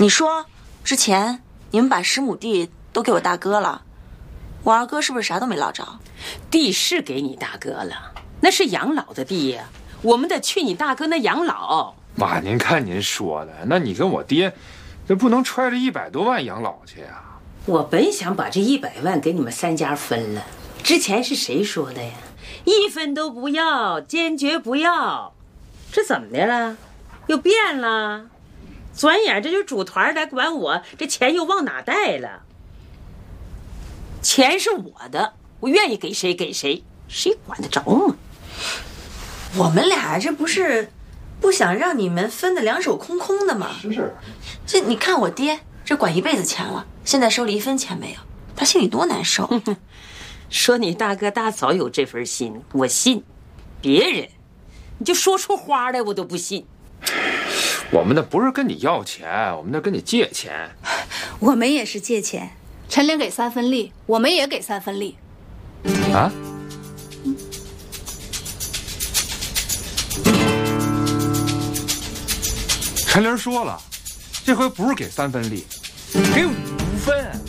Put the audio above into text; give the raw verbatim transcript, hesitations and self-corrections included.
你说，之前你们把十亩地都给我大哥了，我二哥是不是啥都没捞着？ 地是给你大哥了，那是养老的地呀，我们得去你大哥那养老。 妈，您看您说的，那你跟我爹，这不能揣着一百多万养老去呀？ 我本想把这一百万给你们三家分了，之前是谁说的呀？一分都不要，坚决不要。这怎么的了？又变了？转眼这就组团来管我，这钱又往哪带了？钱是我的，我愿意给谁给谁，谁管得着吗？ 我们俩这不是不想让你们分得两手空空的吗？ 是是。 这你看我爹这管一辈子钱了，现在手里一分钱没有，他心里多难受。 说你大哥大嫂有这份心，我信。别人，你就说出花来，我都不信。 我们那不是跟你要钱，我们那跟你借钱。 我们也是借钱，陈玲给三分利，我们也给三分利。 啊？陈玲说了，这回不是给三分利，给五分。